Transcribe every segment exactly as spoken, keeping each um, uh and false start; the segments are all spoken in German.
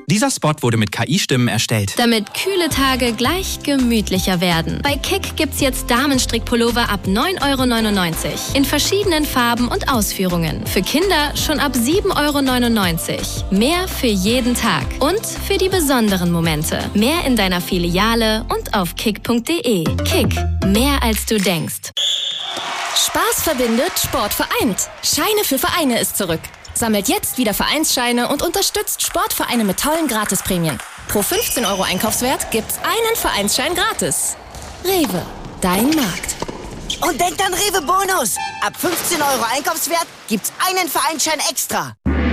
Dieser Spot wurde mit K I-Stimmen erstellt. Damit kühle Tage gleich gemütlicher werden. Bei Kick gibt's jetzt Damenstrickpullover ab neun Euro neunundneunzig. In verschiedenen Farben und Ausführungen. Für Kinder schon ab sieben Euro neunundneunzig. Mehr für jeden Tag. Und für die besonderen Momente. Mehr in deiner Filiale und auf kick punkt de. Kick. Mehr als du denkst. Spaß verbindet, Sport vereint. Scheine für Vereine ist zurück. Sammelt jetzt wieder Vereinsscheine und unterstützt Sportvereine mit tollen Gratisprämien. Pro fünfzehn Euro Einkaufswert gibt's einen Vereinsschein gratis. Rewe, dein Markt. Und denkt an Rewe Bonus. Ab fünfzehn Euro Einkaufswert gibt's einen Vereinsschein extra.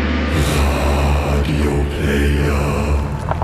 Radio Player.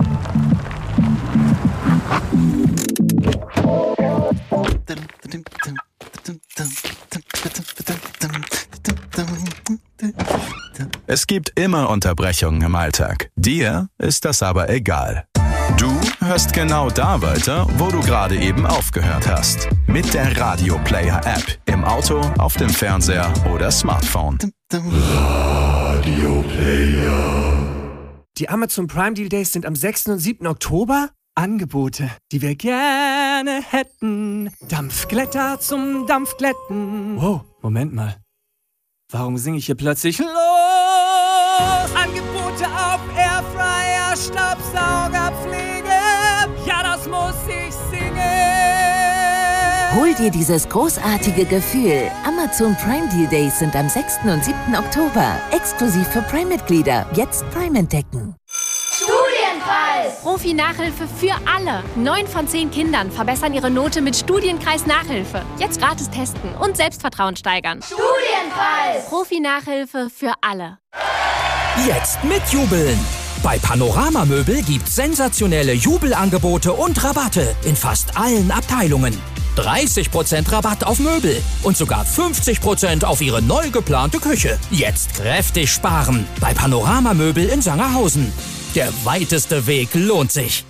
Es gibt immer Unterbrechungen im Alltag. Dir ist das aber egal. Du hörst genau da weiter, wo du gerade eben aufgehört hast. Mit der Radio Player App. Im Auto, auf dem Fernseher oder Smartphone. Radio Player. Die Amazon Prime Deal Days sind am sechsten und siebten Oktober. Angebote, die wir gerne hätten. Dampfglätter zum Dampfglätten. Wow, Moment mal. Warum singe ich hier plötzlich los? Angebote auf Airfryer, Staubsaugerpflege. Ja, das muss ich singen. Hol dir dieses großartige Gefühl. Amazon Prime Deal Days sind am sechsten und siebten Oktober. Exklusiv für Prime-Mitglieder. Jetzt Prime entdecken. Studienpreis! Profi-Nachhilfe für alle. Neun von zehn Kindern verbessern ihre Note mit Studienkreis Nachhilfe. Jetzt gratis testen und Selbstvertrauen steigern. Studienpreis! Profi-Nachhilfe für alle. Jetzt mitjubeln! Bei Panorama Möbel gibt's sensationelle Jubelangebote und Rabatte in fast allen Abteilungen. dreißig Prozent Rabatt auf Möbel und sogar fünfzig Prozent auf Ihre neu geplante Küche. Jetzt kräftig sparen bei Panorama Möbel in Sangerhausen. Der weiteste Weg lohnt sich.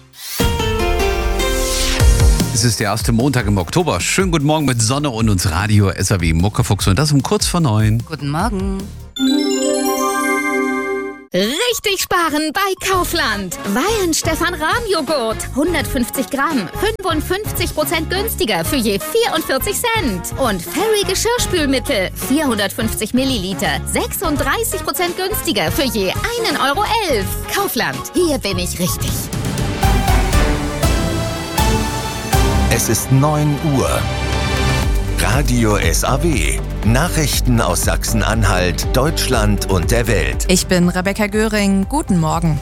Es ist der erste Montag im Oktober. Schönen guten Morgen mit Sonne und uns Radio S R W Muckefuchs und das um kurz vor neun. Guten Morgen. Richtig sparen bei Kaufland. Weihenstephan-Rahmjoghurt. hundertfünfzig Gramm. fünfundfünfzig Prozent günstiger für je vierundvierzig Cent. Und Fairy Geschirrspülmittel. vierhundertfünfzig Milliliter. sechsunddreißig Prozent günstiger für je einen Euro elf. Kaufland. Hier bin ich richtig. Es ist neun Uhr. Radio S A W. Nachrichten aus Sachsen-Anhalt, Deutschland und der Welt. Ich bin Rebecca Göring. Guten Morgen.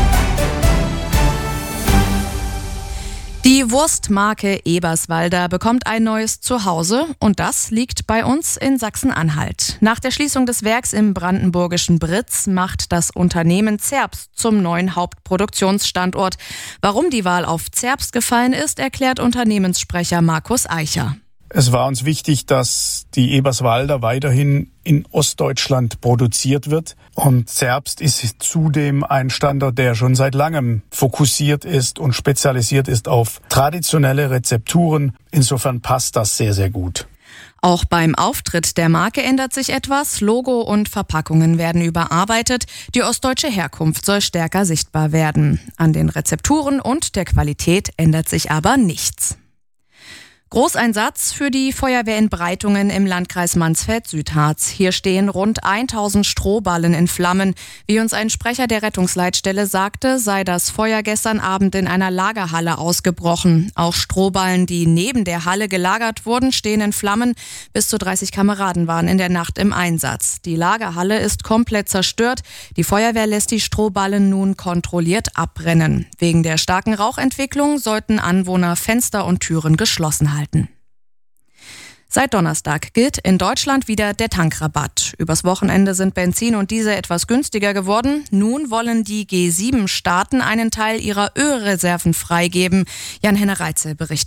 Die Wurstmarke Eberswalder bekommt ein neues Zuhause und das liegt bei uns in Sachsen-Anhalt. Nach der Schließung des Werks im brandenburgischen Britz macht das Unternehmen Zerbst zum neuen Hauptproduktionsstandort. Warum die Wahl auf Zerbst gefallen ist, erklärt Unternehmenssprecher Markus Eicher. Es war uns wichtig, dass die Eberswalder weiterhin in Ostdeutschland produziert wird. Und Zerbst ist zudem ein Standort, der schon seit langem fokussiert ist und spezialisiert ist auf traditionelle Rezepturen. Insofern passt das sehr, sehr gut. Auch beim Auftritt der Marke ändert sich etwas. Logo und Verpackungen werden überarbeitet. Die ostdeutsche Herkunft soll stärker sichtbar werden. An den Rezepturen und der Qualität ändert sich aber nichts. Großeinsatz für die Feuerwehr in Breitungen im Landkreis Mansfeld-Südharz. Hier stehen rund tausend Strohballen in Flammen. Wie uns ein Sprecher der Rettungsleitstelle sagte, sei das Feuer gestern Abend in einer Lagerhalle ausgebrochen. Auch Strohballen, die neben der Halle gelagert wurden, stehen in Flammen. Bis zu dreißig Kameraden waren in der Nacht im Einsatz. Die Lagerhalle ist komplett zerstört. Die Feuerwehr lässt die Strohballen nun kontrolliert abbrennen. Wegen der starken Rauchentwicklung sollten Anwohner Fenster und Türen geschlossen halten. Seit Donnerstag gilt in Deutschland wieder der Tankrabatt. Übers Wochenende sind Benzin und Diesel etwas günstiger geworden. Nun wollen die G sieben Staaten einen Teil ihrer Ölreserven freigeben. Jan-Henner Reitzel berichtet.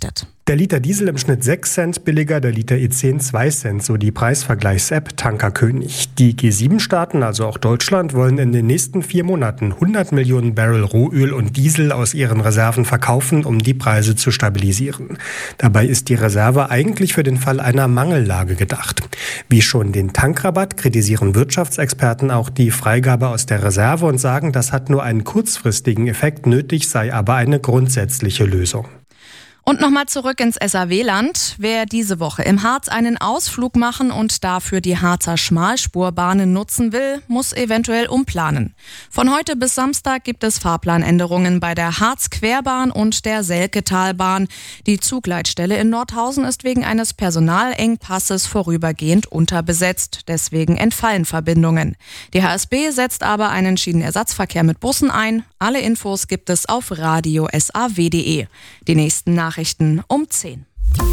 Der Liter Diesel im Schnitt sechs Cent billiger, der Liter E zehn zwei Cent, so die Preisvergleichs-App Tankerkönig. Die G sieben Staaten, also auch Deutschland, wollen in den nächsten vier Monaten hundert Millionen Barrel Rohöl und Diesel aus ihren Reserven verkaufen, um die Preise zu stabilisieren. Dabei ist die Reserve eigentlich für den Fall einer Mangellage gedacht. Wie schon den Tankrabatt kritisieren Wirtschaftsexperten auch die Freigabe aus der Reserve und sagen, das hat nur einen kurzfristigen Effekt, nötig sei aber eine grundsätzliche Lösung. Und nochmal zurück ins S A W-Land. Wer diese Woche im Harz einen Ausflug machen und dafür die Harzer Schmalspurbahnen nutzen will, muss eventuell umplanen. Von heute bis Samstag gibt es Fahrplanänderungen bei der Harz-Querbahn und der Selketalbahn. Die Zugleitstelle in Nordhausen ist wegen eines Personalengpasses vorübergehend unterbesetzt. Deswegen entfallen Verbindungen. Die H S B setzt aber einen Schienenersatzverkehr mit Bussen ein. Alle Infos gibt es auf radio punkt s a w punkt d e. Die nächsten Nachrichten um zehn.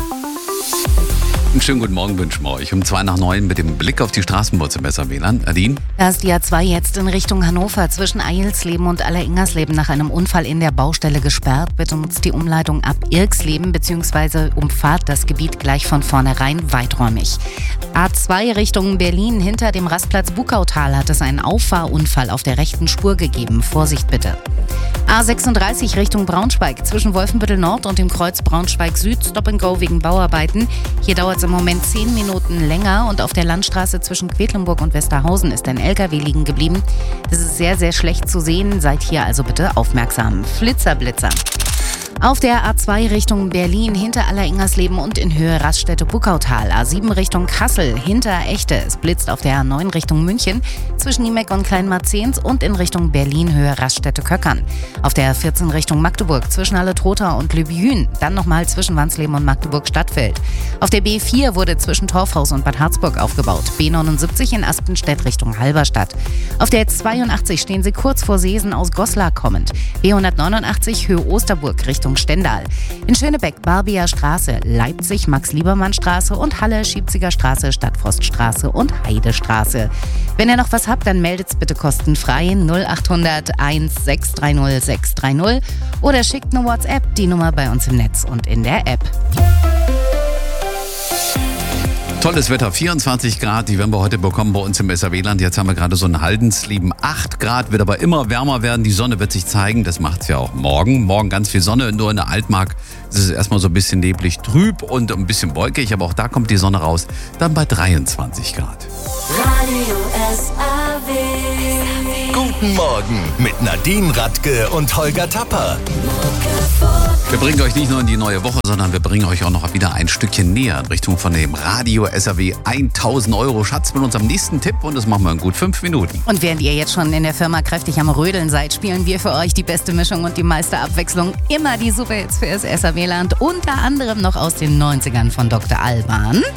Einen schönen guten Morgen wünschen wir euch um zwei nach neun mit dem Blick auf die Straßenbahn im S A W-Land. Nadine? Da ist die A zwei jetzt in Richtung Hannover zwischen Eilsleben und Alleringersleben nach einem Unfall in der Baustelle gesperrt. Bitte nutzt die Umleitung ab Irksleben bzw. umfahrt das Gebiet gleich von vornherein weiträumig. A zwei Richtung Berlin hinter dem Rastplatz Buckautal hat es einen Auffahrunfall auf der rechten Spur gegeben. Vorsicht bitte. A sechsunddreißig Richtung Braunschweig zwischen Wolfenbüttel Nord und dem Kreuz Braunschweig Süd. Stop and Go wegen Bauarbeiten. Hier dauert es im Moment zehn Minuten länger und auf der Landstraße zwischen Quedlinburg und Westerhausen ist ein L K W liegen geblieben. Das ist sehr, sehr schlecht zu sehen. Seid hier also bitte aufmerksam. Flitzer, Blitzer. Auf der A zwei Richtung Berlin hinter Alleringersleben und in Höhe Raststätte-Buckautal. A sieben Richtung Kassel hinter Echte. Es blitzt auf der A neun Richtung München zwischen Niemeck und Kleinmarzens und in Richtung Berlin Höhe Raststätte-Köckern. Auf der A vierzehn Richtung Magdeburg zwischen Halle-Trotha und Lübjün. Dann nochmal zwischen Wansleben und Magdeburg-Stadtfeld. Auf der B vier wurde zwischen Torfhaus und Bad Harzburg aufgebaut. B neunundsiebzig in Aspenstedt Richtung Halberstadt. Auf der zweiundachtzig stehen Sie kurz vor Seesen aus Goslar kommend. B hundertneunundachtzig Höhe Osterburg Richtung Stendal. In Schönebeck, Barbier Straße, Leipzig, Max-Liebermann-Straße und Halle, Schiebziger Straße, Stadtforststraße und Heidestraße. Wenn ihr noch was habt, dann meldet's bitte kostenfrei null achthundert eins sechs drei null sechs drei null oder schickt eine WhatsApp, die Nummer bei uns im Netz und in der App. Tolles Wetter, vierundzwanzig Grad, die werden wir heute bekommen bei uns im S A W-Land. Jetzt haben wir gerade so ein Haldensleben, acht Grad, wird aber immer wärmer werden. Die Sonne wird sich zeigen, das macht es ja auch morgen. Morgen ganz viel Sonne, nur in der Altmark ist es erstmal so ein bisschen neblig, trüb und ein bisschen wolkig, aber auch da kommt die Sonne raus, dann bei dreiundzwanzig Grad. Radio S A W. Guten Morgen mit Nadine Radke und Holger Tapper. Wir bringen euch nicht nur in die neue Woche, sondern wir bringen euch auch noch wieder ein Stückchen näher in Richtung von dem Radio S A W tausend Euro Schatz mit unserem nächsten Tipp und das machen wir in gut fünf Minuten. Und während ihr jetzt schon in der Firma kräftig am Rödeln seid, spielen wir für euch die beste Mischung und die meiste Abwechslung. Immer die Superhits für das S A W-Land, unter anderem noch aus den neunzigern von Doktor Alban.